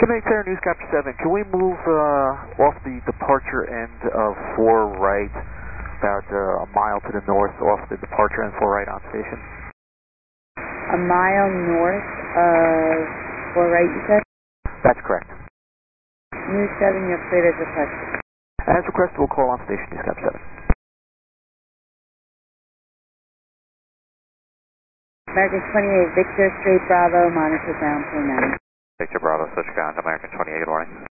Command Center, Newscapture 7. Can we move off the departure end of 4 right, about a mile to the north off the departure end 4 right on station? A mile north of 4 right, you said? That's correct. News 7, you're cleared as requested. As requested, we'll call on station Newscapture 7. American 28, Victor, straight Bravo, monitor ground 49. Victor Bravo, switch ground, American 28, good morning.